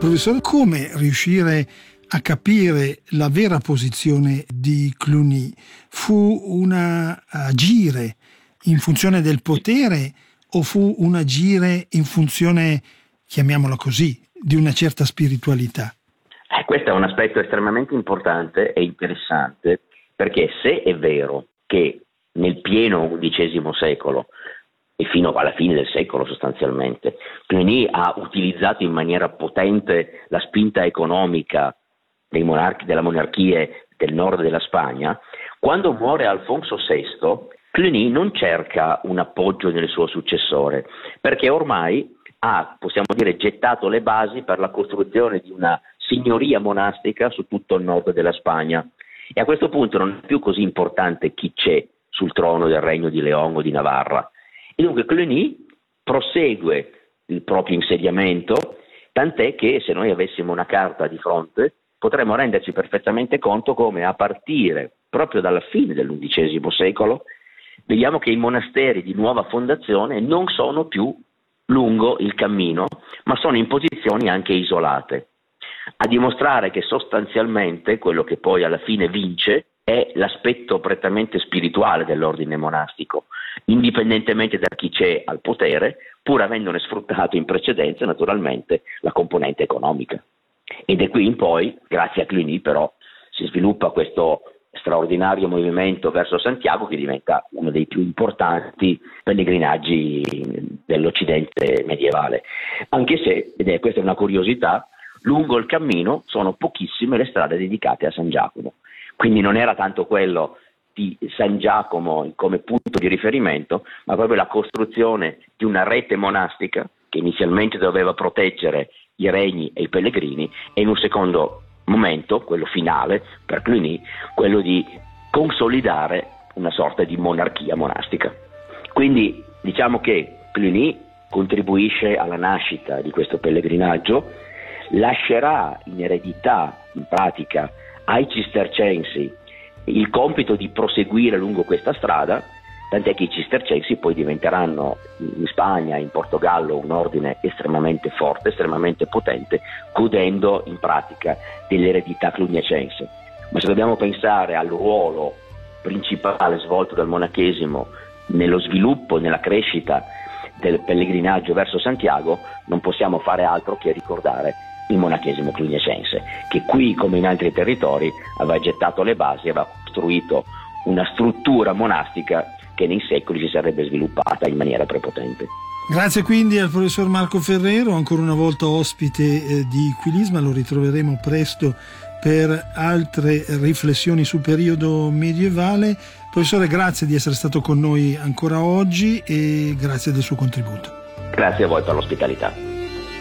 Professore, come riuscire a capire la vera posizione di Cluny? Fu un agire in funzione del potere o fu un agire in funzione, chiamiamolo così, di una certa spiritualità? Questo è un aspetto estremamente importante e interessante, perché se è vero che nel pieno XI secolo e fino alla fine del secolo sostanzialmente, Cluny ha utilizzato in maniera potente la spinta economica dei monarchi, delle monarchie del nord della Spagna, quando muore Alfonso VI, Cluny non cerca un appoggio nel suo successore, perché ormai ha, possiamo dire, gettato le basi per la costruzione di una signoria monastica su tutto il nord della Spagna. E a questo punto non è più così importante chi c'è sul trono del regno di León o di Navarra. E dunque Cluny prosegue il proprio insediamento, tant'è che se noi avessimo una carta di fronte potremmo renderci perfettamente conto come a partire proprio dalla fine dell'XI secolo vediamo che i monasteri di nuova fondazione non sono più lungo il cammino, ma sono in posizioni anche isolate, a dimostrare che sostanzialmente quello che poi alla fine vince è l'aspetto prettamente spirituale dell'ordine monastico, indipendentemente da chi c'è al potere, pur avendone sfruttato in precedenza naturalmente la componente economica. Ed è qui in poi, grazie a Cluny però, si sviluppa questo straordinario movimento verso Santiago che diventa uno dei più importanti pellegrinaggi dell'Occidente medievale. Anche se, ed è questa una curiosità, lungo il cammino sono pochissime le strade dedicate a San Giacomo. Quindi non era tanto quello di San Giacomo come punto di riferimento, ma proprio la costruzione di una rete monastica che inizialmente doveva proteggere i regni e i pellegrini e in un secondo momento, quello finale per Cluny, quello di consolidare una sorta di monarchia monastica. Quindi diciamo che Cluny contribuisce alla nascita di questo pellegrinaggio, lascerà in eredità, in pratica, ai cistercensi il compito di proseguire lungo questa strada, tant'è che i cistercensi poi diventeranno in Spagna, in Portogallo, un ordine estremamente forte, estremamente potente, godendo in pratica dell'eredità cluniacense. Ma se dobbiamo pensare al ruolo principale svolto dal monachesimo nello sviluppo, nella crescita del pellegrinaggio verso Santiago, non possiamo fare altro che ricordare il monachesimo cluniacense, che qui come in altri territori aveva gettato le basi, aveva costruito una struttura monastica che nei secoli si sarebbe sviluppata in maniera prepotente. Grazie quindi al professor Marco Ferrero, ancora una volta ospite di Quilisma. Lo ritroveremo presto per altre riflessioni sul periodo medievale. Professore, grazie di essere stato con noi ancora oggi e grazie del suo contributo. Grazie a voi per l'ospitalità.